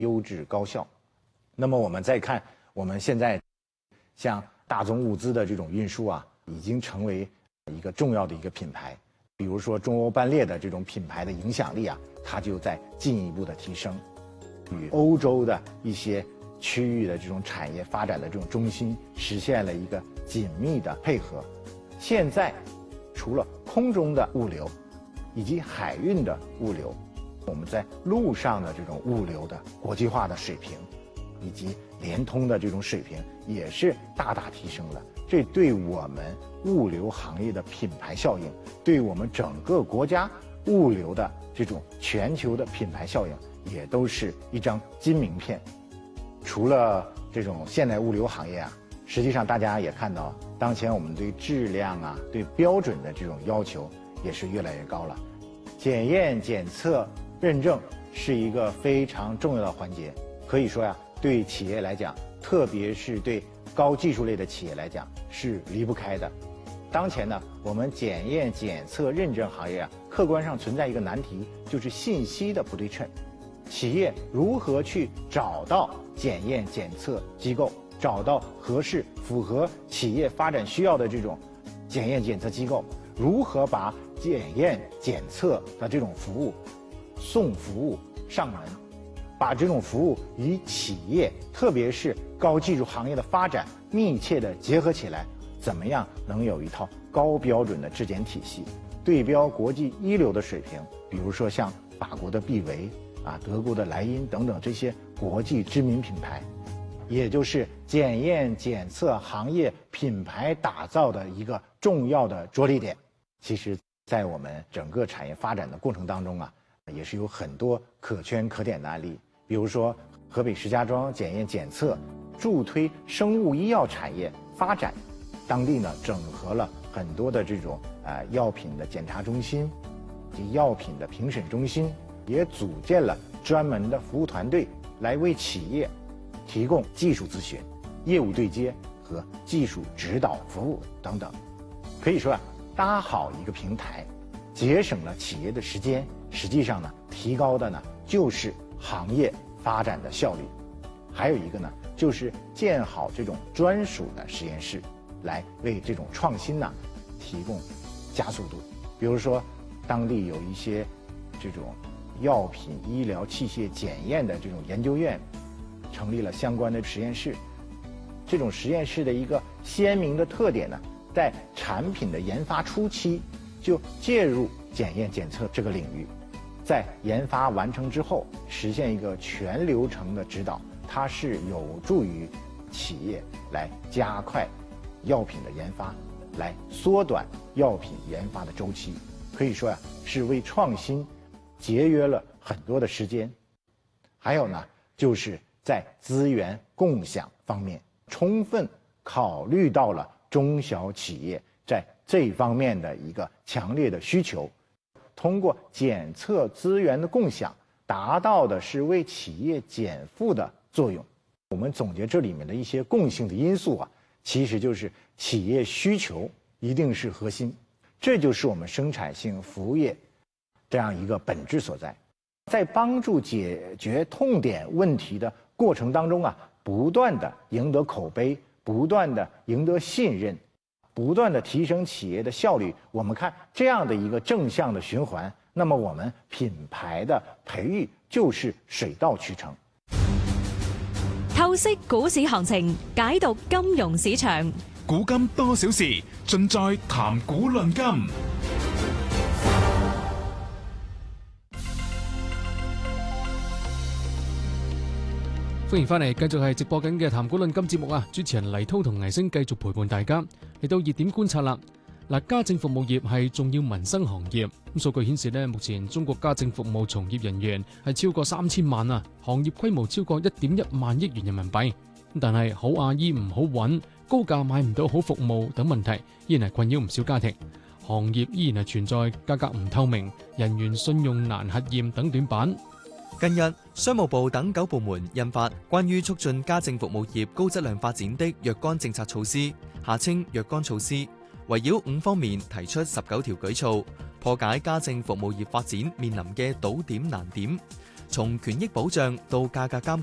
优质高效。那么我们再看我们现在像大宗物资的这种运输啊，已经成为一个重要的一个品牌。比如说中欧班列的这种品牌的影响力啊，它就在进一步的提升，与欧洲的一些区域的这种产业发展的这种中心实现了一个紧密的配合。现在除了空中的物流以及海运的物流，我们在陆上的这种物流的国际化的水平以及联通的这种水平也是大大提升了。这对我们物流行业的品牌效应，对我们整个国家物流的这种全球的品牌效应，也都是一张金名片。除了这种现代物流行业啊，实际上大家也看到，当前我们对质量啊、对标准的这种要求也是越来越高了。检验、检测、认证是一个非常重要的环节，可以说呀，对企业来讲，特别是对高技术类的企业来讲是离不开的。当前呢，我们检验、检测、认证行业啊，客观上存在一个难题，就是信息的不对称。企业如何去找到检验检测机构，找到合适符合企业发展需要的这种检验检测机构，如何把检验检测的这种服务送服务上门，把这种服务与企业特别是高技术行业的发展密切的结合起来，怎么样能有一套高标准的质检体系，对标国际一流的水平，比如说像法国的必维啊、德国的莱茵等等这些国际知名品牌，也就是检验检测行业品牌打造的一个重要的着力点。其实在我们整个产业发展的过程当中啊，也是有很多可圈可点的案例。比如说河北石家庄检验检测助推生物医药产业发展，当地呢整合了很多的这种药品的检查中心及药品的评审中心，也组建了专门的服务团队来为企业提供技术咨询、业务对接和技术指导服务等等。可以说啊，搭好一个平台，节省了企业的时间，实际上呢，提高的呢就是行业发展的效率。还有一个呢，就是建好这种专属的实验室，来为这种创新呢提供加速度。比如说，当地有一些这种药品、医疗器械检验的这种研究院，成立了相关的实验室。这种实验室的一个鲜明的特点呢，在产品的研发初期就介入检验检测这个领域，在研发完成之后实现一个全流程的指导，它是有助于企业来加快药品的研发，来缩短药品研发的周期。可以说呀，是为创新节约了很多的时间。还有呢，就是在资源共享方面，充分考虑到了中小企业在这方面的一个强烈的需求，通过检测资源的共享，达到的是为企业减负的作用。我们总结这里面的一些共性的因素啊，其实就是企业需求一定是核心，这就是我们生产性服务业这样一个本质所在。在帮助解决痛点问题的过程当中啊，不断的赢得口碑，不断的赢得信任，不断的提升企业的效率。我们看这样的一个正向的循环，那么我们品牌的培育就是水到渠成。 透析股市行情，解讀金融市場， 古今多少事，盡在談股論金。 歡迎翻嚟，繼續係直播緊嘅談股論金節目啊！主持人黎滔同倪星繼續陪伴大家嚟到熱點觀察啦。嗱，家政服務業係重要民生行業。咁數據顯示咧，目前中國家政服務從業人員係超過3000萬啊，行業規模超過1.1萬億元人民幣。但係好阿姨唔好揾，高價買唔到好服務等問題，依然係困擾唔少家庭。行業依然係存在價格唔透明、人員信用難核驗等短板。 近日，商務部等9部門印發關於促進家政服務業高質量發展的若干政策措施（下稱若干措施），圍繞5方面提出19條舉措，破解家政服務業發展面臨嘅堵點難點。 從權益保障到價格監